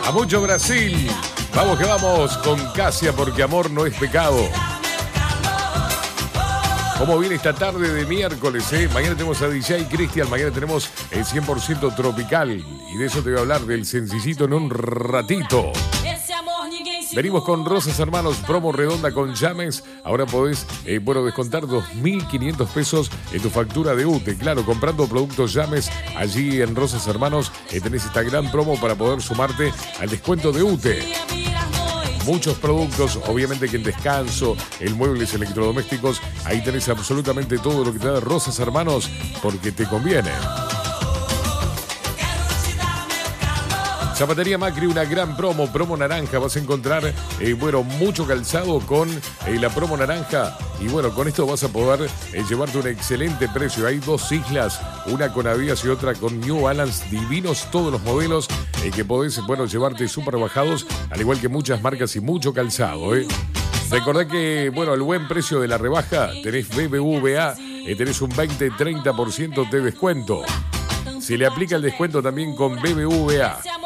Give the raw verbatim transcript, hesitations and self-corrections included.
A mucho Brasil. Vamos que vamos con Casia porque amor no es pecado. ¿Cómo viene esta tarde de miércoles? Eh? Mañana tenemos a D J Cristian, mañana tenemos el cien por ciento tropical. Y de eso te voy a hablar del sencillito en un ratito. Venimos con Rosas Hermanos, promo redonda con Llames. Ahora podés, eh, bueno, descontar dos mil quinientos pesos en tu factura de U T E. Claro, comprando productos Llames allí en Rosas Hermanos, eh, tenés esta gran promo para poder sumarte al descuento de U T E. Muchos productos, obviamente que en descanso, el muebles electrodomésticos, ahí tenés absolutamente todo lo que te da Rosas Hermanos porque te conviene. Zapatería Macri, una gran promo, promo naranja. Vas a encontrar, eh, bueno, mucho calzado con eh, la promo naranja. Y bueno, con esto vas a poder eh, llevarte un excelente precio. Hay dos islas, una con Adidas y otra con New Balance. Divinos todos los modelos eh, que podés, bueno, llevarte súper bajados, al igual que muchas marcas y mucho calzado, ¿eh? Recordá que, bueno, el buen precio de la rebaja, tenés B B V A, eh, tenés un veinte-treinta por ciento de descuento. Se le aplica el descuento también con B B V A.